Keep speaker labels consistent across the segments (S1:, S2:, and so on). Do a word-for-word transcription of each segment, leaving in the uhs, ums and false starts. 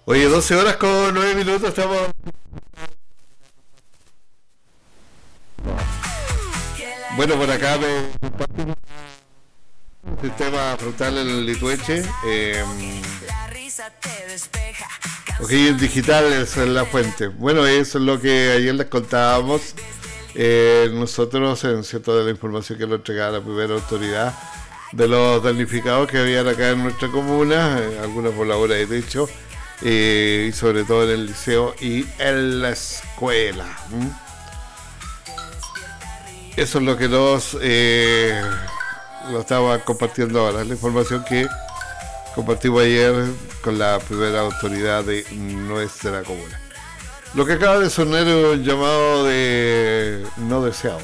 S1: Oye, doce horas con nueve minutos, estamos... Bueno, por acá me comparte un sistema frontal en el Litueche. Eh, ok, en digital es la fuente. Bueno, eso es lo que ayer les contábamos. Eh, nosotros, en cierto de la información que nos entregaba la primera autoridad, de los damnificados que habían acá en nuestra comuna, eh, algunos por la obra de techo, eh, y sobre todo en el liceo y en la escuela. ¿Mm? Eso es lo que nos eh, lo estaba compartiendo ahora, la información que compartimos ayer con la primera autoridad de nuestra comuna. Lo que acaba de sonar es un llamado de no deseado.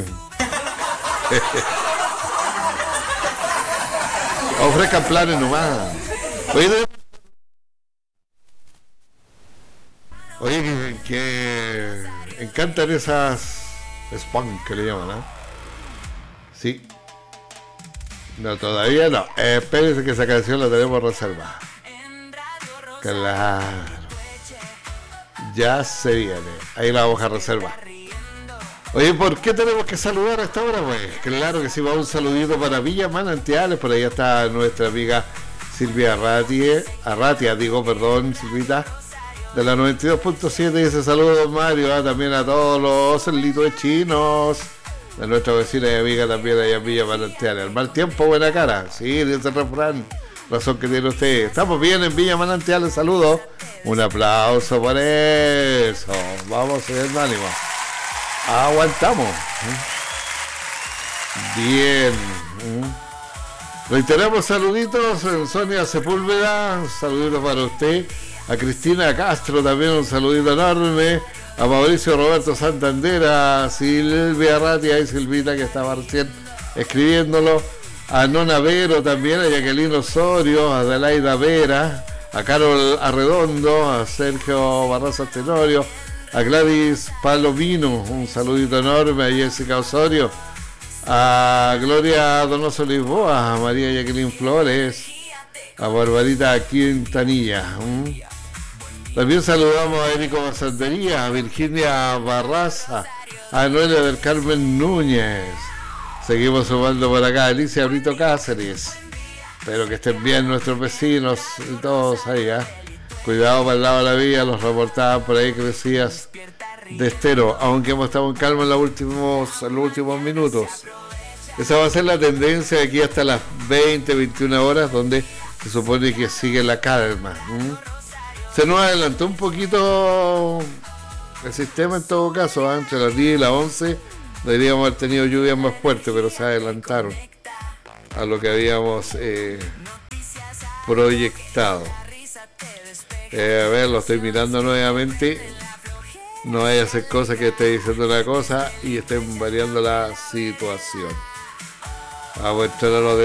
S1: Ofrezcan planes nomás. Oye, de... Oye que, que encantan esas spam que le llaman, ¿eh? Sí. No, todavía no. Eh, espérense que esa canción la tenemos reservada. Claro. Ya se viene. Ahí la vamos a reservar. Oye, ¿por qué tenemos que saludar a esta hora? Pues claro que sí, va un saludito para Villa Manantiales. Por ahí está nuestra amiga Silvia Arratia, Arratia, digo, perdón, Silvita, de la noventa y dos punto siete. Dice saludos, Mario, ¿eh? También a todos los lituechinos, de nuestra vecina y amiga también allá en Villa Manantiales. Al mal tiempo, buena cara. Sí, dice el refrán. Razón que tiene usted. Estamos bien en Villa Manantiales, saludos. Un aplauso por eso. Vamos a ver, ánimo. Aguantamos. Bien. Reiteramos saluditos en Sonia Sepúlveda, saluditos para usted. A Cristina Castro también un saludito enorme. A Mauricio Roberto Santander, a Silvia Ratia y Silvita que estaba recién escribiéndolo. A Nona Vero también, a Jacqueline Osorio, a Adelaida Vera, a Carol Arredondo, a Sergio Barraza Tenorio, a Gladys Palomino, un saludito enorme, a Jessica Osorio, a Gloria Donoso Lisboa, a María Jacqueline Flores, a Barbarita Quintanilla. ¿Mm? También saludamos a Érico Basandería, a Virginia Barraza, a Noelia del Carmen Núñez. Seguimos sumando por acá, Alicia Brito Cáceres. Espero que estén bien nuestros vecinos y todos ahí, ¿eh? Cuidado para el lado de la vía, los reportaban por ahí crecidas de estero, aunque hemos estado en calma en los últimos, en los últimos minutos. Esa va a ser la tendencia de aquí hasta las veinte, veintiuna horas, donde se supone que sigue la calma. ¿Mm? Se nos adelantó un poquito el sistema en todo caso, ¿eh? Entre las diez y las once deberíamos haber tenido lluvias más fuertes, pero se adelantaron a lo que habíamos eh, proyectado. Eh, a ver, lo estoy mirando nuevamente. No vaya a hacer cosas que esté diciendo una cosa y estén variando la situación. Vamos a entrar a lo de